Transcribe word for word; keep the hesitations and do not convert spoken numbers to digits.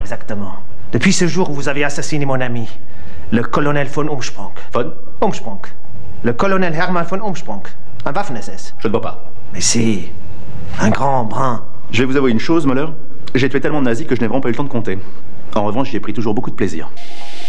exactement? Depuis ce jour où vous avez assassiné mon ami, le colonel von Umsprung. Von Umsprung. Le colonel Hermann von Umsprung. Un Waffen-S S. Je ne vois pas. Mais si. Un grand brun. Je vais vous avouer une chose, Muller. J'ai tué tellement de nazis que je n'ai vraiment pas eu le temps de compter. En revanche, j'y ai pris toujours beaucoup de plaisir.